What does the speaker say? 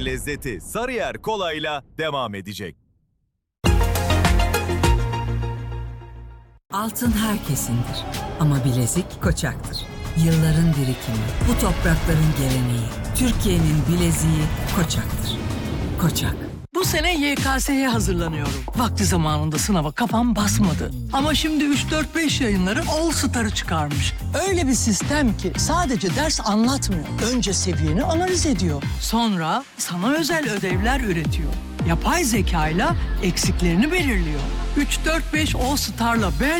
Bileziğin lezzeti Sarıyer Kolay'la devam edecek. Altın herkesindir ama bilezik Koçak'tır. Yılların birikimi, bu toprakların geleneği. Türkiye'nin bileziği Koçak'tır. Koçak. Bu sene YKS'ye hazırlanıyorum. Vakti zamanında sınava kafam basmadı. Ama şimdi 3-4-5 yayınları All Star'ı çıkarmış. Öyle bir sistem ki sadece ders anlatmıyor. Önce seviyeni analiz ediyor. Sonra sana özel ödevler üretiyor. Yapay zekayla eksiklerini belirliyor. 3-4-5 All Star'la